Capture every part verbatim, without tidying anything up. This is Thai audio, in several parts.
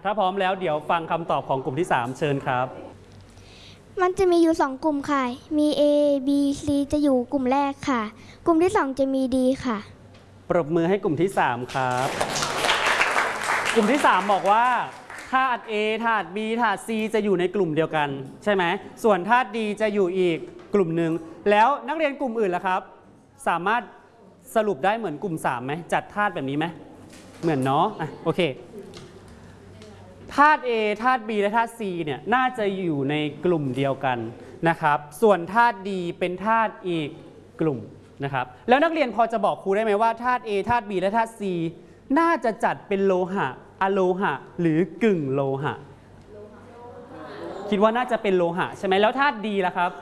ถ้าพร้อมแล้วเดี๋ยวฟังคำตอบของกลุ่มที่สามเชิญครับมันจะมีอยู่สองกลุ่มค่ะมี A B C จะอยู่กลุ่มแรกค่ะกลุ่มที่สองจะมี D ค่ะปรบมือให้กลุ่มที่สามครับกลุ่มที่สามบอกว่าธาตุ A ธาตุ B ธาตุ C จะอยู่ในกลุ่มเดียวกันใช่ไหมส่วนธาตุ D จะอยู่อีกกลุ่มหนึ่งแล้วนักเรียนกลุ่มอื่นล่ะครับสามารถสรุปได้เหมือนกลุ่มสามไหมจัดธาตุแบบนี้ไหมเหมือนเนาะอ่ะโอเคธาตุ A ธาตุ B และธาตุ C เนี่ยน่าจะอยู่ในกลุ่มเดียวกันนะครับส่วนธาตุ D เป็นธาตุอีกกลุ่มนะครับแล้วนักเรียนพอจะบอกครูได้ไหมว่าธาตุ A ธาตุ B และธาตุ C น่าจะจัดเป็นโลหะอะโลหะหรือกึ่งโลหะคิดว่าน่าจะเป็นโลหะใช่ไหมแล้วธาตุ D ล่ะครับ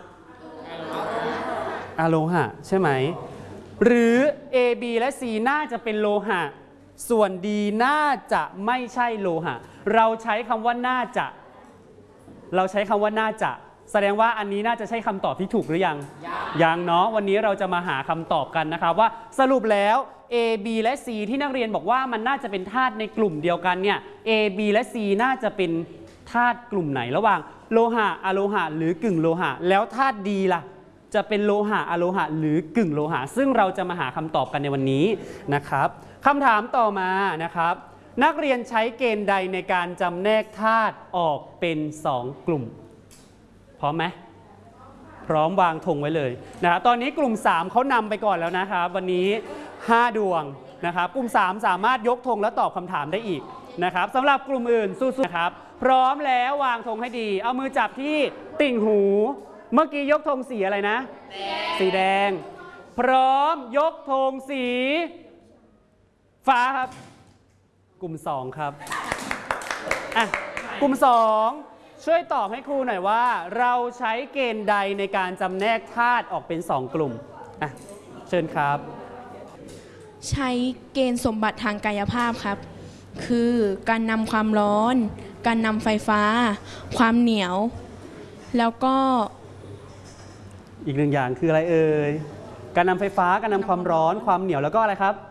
อะโลหะใช่ไหมหรือ A B และ C น่าจะเป็นโลหะส่วน D น่าจะไม่ใช่โลหะเราใช้คำว่าน่าจะเราใช้คำว่าน่าจะแสดงว่าอันนี้น่าจะใช่คำตอบที่ถูกหรือยังยังเนาะวันนี้เราจะมาหาคำตอบกันนะครับว่าสรุปแล้ว A B และ C ที่นักเรียนบอกว่ามันน่าจะเป็นธาตุในกลุ่มเดียวกันเนี่ย A B และ C น่าจะเป็นธาตุกลุ่มไหนระหว่างโลหะอะโลหะหรือกึ่งโลหะแล้วธาตุ D ล่ะจะเป็นโลหะอะโลหะหรือกึ่งโลหะซึ่งเราจะมาหาคำตอบกันในวันนี้นะครับคำถามต่อมานะครับนักเรียนใช้เกณฑ์ใดในการจำแนกธาตุออกเป็นสองกลุ่มพร้อมไหมพร้อมวางธงไว้เลยนะครับตอนนี้กลุ่มสามเขานำไปก่อนแล้วนะครับวันนี้ห้าดวงนะครับกลุ่มสามสามารถยกธงและตอบคำถามได้อีกนะครับสำหรับกลุ่มอื่นสู้ๆนะครับพร้อมแล้ววางธงให้ดีเอามือจับที่ติ่งหูเมื่อกี้ยกธงสีอะไรนะสีแดงพร้อมยกธงสีฟ้าครับกลุ่มสองครับอ่ะกลุ่มสองช่วยตอบให้ครูหน่อยว่าเราใช้เกณฑ์ใดในการจำแนกธาตุออกเป็นสองกลุ่มอ่ะเชิญครับใช้เกณฑ์สมบัติทางกายภาพครับคือการนำความร้อนการนำไฟฟ้าความเหนียวแล้วก็อีกหนึ่งอย่างคืออะไรเอ่ยการนำไฟฟ้าการนำความร้อนความเหนียวแล้วก็อะไรครับ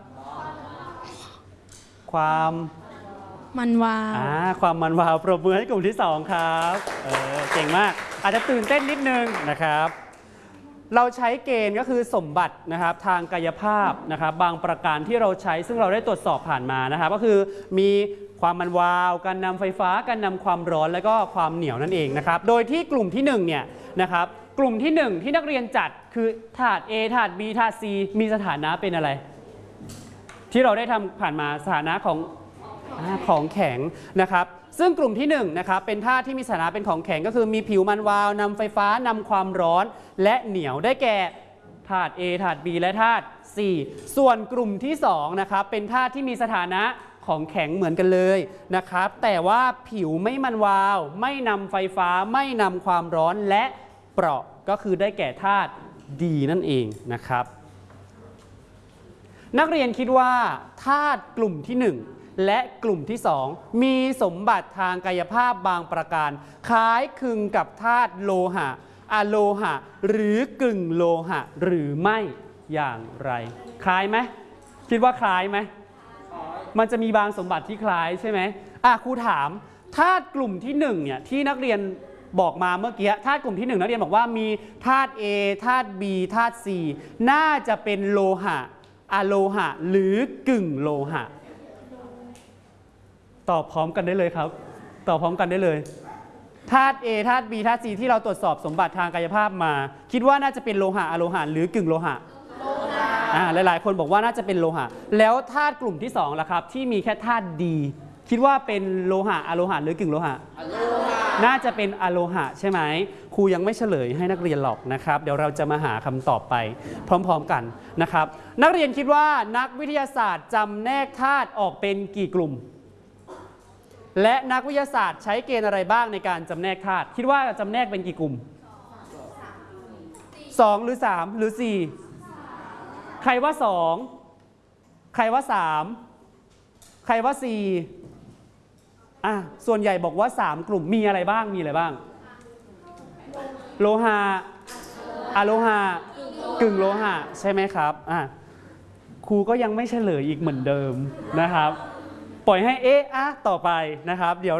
ความมันวาวอ่าความมันวาวปรบมือให้กลุ่มที่สองครับเออเก่งมากอาจจะตื่นเต้นนิดนึงนะครับเราใช้เกณฑ์ก็คือสมบัตินะครับทางกายภาพนะครับบางประการที่เราใช้ซึ่งเราได้ตรวจสอบผ่านมานะครับก็คือมีความมันวาวการนำไฟฟ้าการนำความร้อนและก็ความเหนียวนั่นเองนะครับโดยที่กลุ่มที่หนึ่งเนี่ยนะครับกลุ่มที่หนึ่งที่นักเรียนจัดคือธาตุ A ธาตุ B ธาตุ C มีสถานะเป็นอะไรที่เราได้ทำผ่านมาสถานะของของแข็งนะครับซึ่งกลุ่มที่หนึ่งนะครับเป็นธาตุที่มีสถานะเป็นของแข็งก็คือมีผิวมันวาวนำไฟฟ้านำความร้อนและเหนียวได้แก่ธาตุ A ธาตุ B และธาตุ C ส่วนกลุ่มที่สองนะครับเป็นธาตุที่มีสถานะของแข็งเหมือนกันเลยนะครับแต่ว่าผิวไม่มันวาวไม่นำไฟฟ้าไม่นำความร้อนและเปราะก็คือได้แก่ธาตุ D นั่นเองนะครับนักเรียนคิดว่าธาตุกลุ่มที่หนึ่งและกลุ่มที่สองมีสมบัติทางกายภาพบางประการคล้ายคลึงกับธาตุโลหะอะโลหะหรือกึ่งโลหะหรือไม่อย่างไรคล้ายไหมคิดว่าคล้ายไหมมันจะมีบางสมบัติที่คล้ายใช่ไหมอ่ะครูถามธาตุกลุ่มที่หนึ่งเนี่ยที่นักเรียนบอกมาเมื่อกี้ธาตุกลุ่มที่หนึ่งนักเรียนบอกว่ามีธาตุ A ธาตุ B ธาตุ C น่าจะเป็นโลหะอะโลหะหรือกึ่งโลหะตอบพร้อมกันได้เลยครับตอบพร้อมกันได้เลยธาตุ A ธาตุ B ธาตุ C ที่เราตรวจสอบสมบัติทางกายภาพมาคิดว่าน่าจะเป็นโลหะอะโลหะหรือกึ่งโลหะโลหะอ่าหลายๆคนบอกว่าน่าจะเป็นโลหะแล้วธาตุกลุ่มที่สองล่ะครับที่มีแค่ธาตุ D คิดว่าเป็นโลหะอะโลหะหรือกึ่งโลหะอะโลหะน่าจะเป็นอะโลหะใช่ไหมครูยังไม่เฉลยให้นักเรียนหรอกนะครับเดี๋ยวเราจะมาหาคำตอบไปพร้อมๆกันนะครับนักเรียนคิดว่านักวิทยาศาสตร์จำแนกธาตุออกเป็นกี่กลุ่มและนักวิทยาศาสตร์ใช้เกณฑ์อะไรบ้างในการจำแนกธาตุคิดว่าจำแนกเป็นกี่กลุ่มสองหรือสามหรือสี่ใครว่าสองใครว่าสามใครว่าสี่อ่ะส่วนใหญ่บอกว่าสามกลุ่มมีอะไรบ้างมีอะไรบ้างโลหะอะโลหะกึ่งโลหะใช่ไหมครับอ่ะครูก็ยังไม่เฉลยอีกเหมือนเดิมนะครับปล่อยให้เอ๊ะอะต่อไปนะครับเดี๋ยว